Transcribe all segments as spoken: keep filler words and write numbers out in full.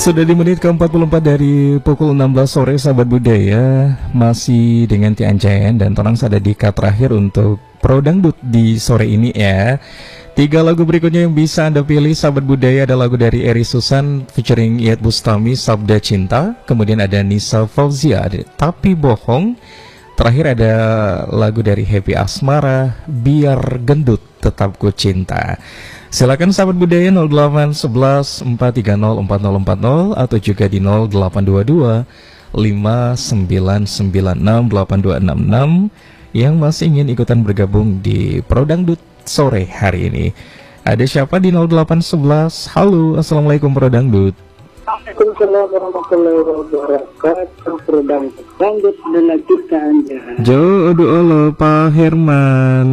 Sudah di menit ke empat puluh empat dari pukul enam belas sore, sahabat budaya. Masih dengan Tian Jayan dan Tonang ada di cut terakhir untuk Pro Dangdut di sore ini ya. Tiga lagu berikutnya yang bisa Anda pilih, sahabat budaya, ada lagu dari Eri Susan featuring Iyeth Bustami, Sabda Cinta. Kemudian ada Nisa Fauzia, Tapi Bohong. Terakhir ada lagu dari Happy Asmara, Biar Gendut Tetap Ku Cinta. Silakan sahabat budaya nol delapan satu satu empat tiga nol empat nol empat nol atau juga di nol delapan dua dua lima sembilan sembilan enam delapan dua enam enam yang masih ingin ikutan bergabung di Pro Dangdut sore hari ini. Ada siapa di nol delapan satu satu? Halo, assalamualaikum Pro Dangdut. Waalaikumsalam warahmatullahi wabarakatuh. Pro Dangdut, Dangdut adalah kita anja. Jo, aduh Allah, Pak Herman.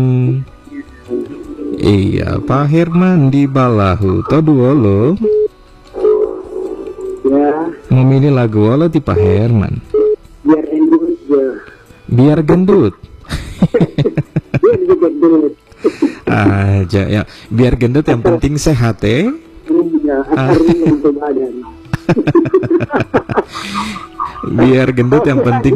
Iya, Pak Herman di Balahu. Todo lo. Ya. Memilih lagu lo di Pak Herman. Biar gendut ya. Biar gendut. Biar gendut. Aja ya. Biar gendut yang penting sehat eh. Iya, hari untuk badan. Biar gendut yang penting.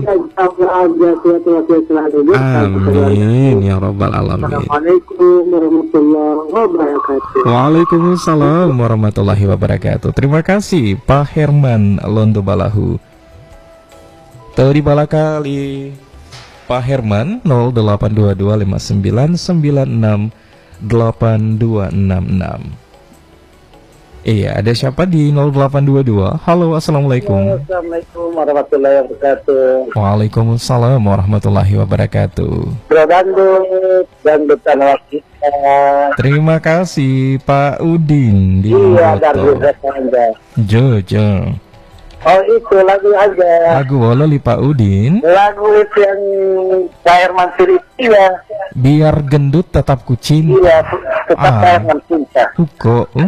Amin ya Rabbal Alamin. Assalamualaikum warahmatullahi wabarakatuh. Waalaikumsalam warahmatullahi wabarakatuh. Terima kasih Pak Herman Londo Balahu. Tahu di Balakali Pak Herman nol delapan dua dua lima sembilan sembilan enam delapan dua enam enam. Iya, ada siapa di nol delapan dua dua? Halo, assalamualaikum. Assalamualaikum warahmatullahi wabarakatuh. Waalaikumsalam warahmatullahi wabarakatuh. Pro Dangdut, Dangdut adalah kita. Terima kasih Pak Udin di Iya, Moto. Dangdut anja. Jojo. Oh itu lagu aja. Lagu wala li Pak Udin. Lagu itu yang Cair Mansur itu ya. Biar gendut tetap ku cinta. Iya, tetap Ah. Cair Mansur. Huko. Uh.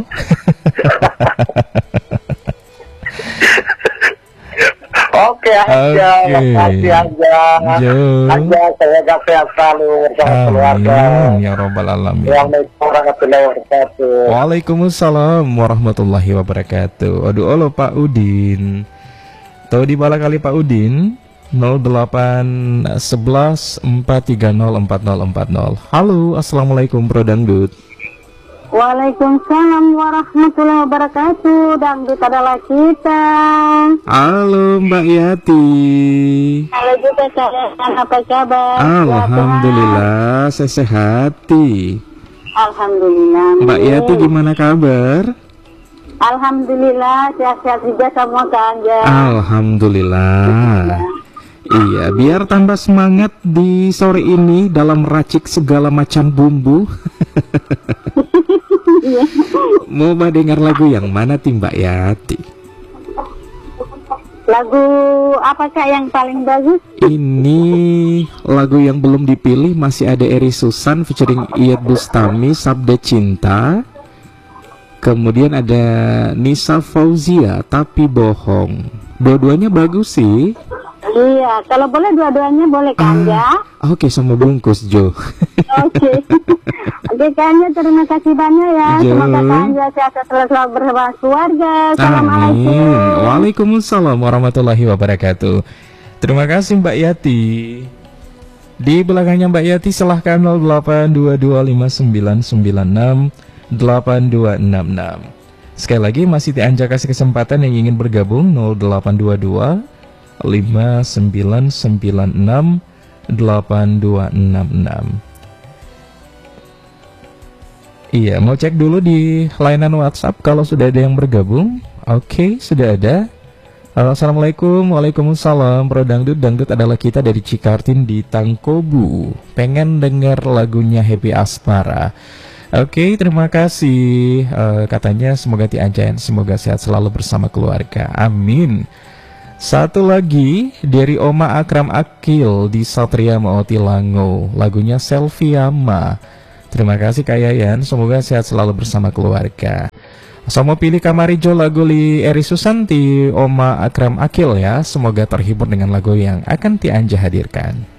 Oke aja, Oke. makasih aja. Jo. Aja saya gak sehat selalu bersama keluarga. Amin ya Rabbal Alamin. Assalamualaikum warahmatullahi wabarakatuh. Waalaikumsalam warahmatullahi wabarakatuh. Aduh Allah Pak Udin. Tahu di bala kali Pak Udin nol delapan satu satu empat tiga nol empat nol empat nol. Halo, assalamualaikum Pro Dangdut. Waalaikumsalam warahmatullahi wabarakatuh. Dangdut adalah kita. Halo Mbak Yati. Halo juga saya, apa kabar? Alhamdulillah saya sehati. Alhamdulillah. Mbak Yati gimana kabar? Alhamdulillah sehat-sehat juga semua Kak Anja. Alhamdulillah. Iya, biar tambah semangat di sore ini dalam racik segala macam bumbu. Mau mbak dengar lagu yang mana tim Mbak Yati? Lagu apa Kak yang paling bagus? Ini lagu yang belum dipilih, masih ada Eri Susan featuring Iyeth Bustami, Sabda Cinta. Kemudian ada Nisa Fauzia, Tapi Bohong. Dua-duanya bagus sih. Iya, kalau boleh dua-duanya boleh Kak Anja. Ah, Oke, sama bungkus Jo. Oke. Oke Kak Anja, terima kasih banyak ya. Jo. Semoga Kak Anja sehat selalu bersama keluarga. Assalamualaikum. Amin. Waalaikumsalam warahmatullahi wabarakatuh. Terima kasih Mbak Yati. Di belakangnya Mbak Yati silahkan nol delapan dua dua lima sembilan sembilan enam delapan dua enam enam. Sekali lagi masih Anja kasih kesempatan yang ingin bergabung nol delapan dua dua lima sembilan sembilan enam delapan dua enam enam. Iya, mau cek dulu di layanan WhatsApp kalau sudah ada yang bergabung. Oke, sudah ada. Halo, assalamualaikum. Waalaikumsalam. Pro Dangdut, Dangdut adalah kita dari Cikartin di Tangkobu. Pengen dengar lagunya Happy Asmara. Oke, terima kasih. Uh, katanya semoga Tianjayan, semoga sehat selalu bersama keluarga. Amin. Satu lagi dari Oma Akram Akil di Satria Maotilango, lagunya Selviama. Terima kasih Kak Yayan, semoga sehat selalu bersama keluarga. So mau pilih Kamarijo lagu li Eri Susanti Oma Akram Akil ya. Semoga terhibur dengan lagu yang akan Ti Anja hadirkan.